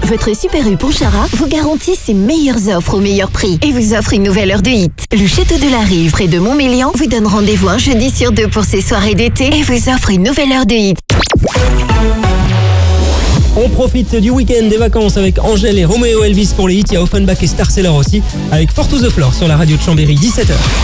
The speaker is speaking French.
Votre Super U Pontcharra vous garantit ses meilleures offres au meilleur prix et vous offre une nouvelle heure de hit. Le Château de la Rive, près de Montmélian, vous donne rendez-vous un jeudi sur 2 pour ses soirées d'été et vous offre une nouvelle heure de hit. On profite du week-end des vacances avec Angèle et Roméo Elvis pour les hits. Il y a Offenbach et Star Seller aussi avec Fort to the Floor sur la radio de Chambéry, 17h.